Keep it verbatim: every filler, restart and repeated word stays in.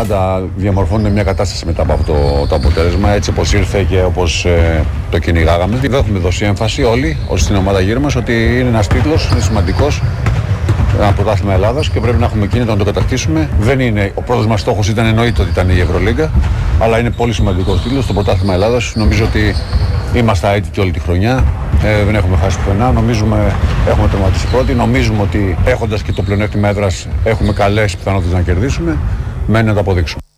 Πάντα διαμορφώνεται μια κατάσταση μετά από αυτό το, το αποτέλεσμα, έτσι όπως ήρθε και όπως ε, το κυνηγάγαμε. Δεν έχουμε δώσει έμφαση όλοι, όσοι στην ομάδα γύρω μας, ότι είναι ένας τίτλος, είναι σημαντικός. Ένα πρωτάθλημα Ελλάδας και πρέπει να έχουμε κίνητο να το κατακτήσουμε. Δεν είναι, ο πρώτος μας στόχος ήταν, εννοείται ότι ήταν η Ευρωλίγκα, αλλά είναι πολύ σημαντικός τίτλος στο πρωτάθλημα Ελλάδας. Νομίζω ότι είμαστε αίτητοι όλη τη χρονιά. Ε, δεν έχουμε χάσει πουθενά. Νομίζουμε έχουμε τερματίσει πρώτοι. Νομίζουμε ότι έχοντας και το πλεονέκτημα έδρας έχουμε καλές πιθανότητες να κερδίσουμε. Μένει να το αποδείξουμε.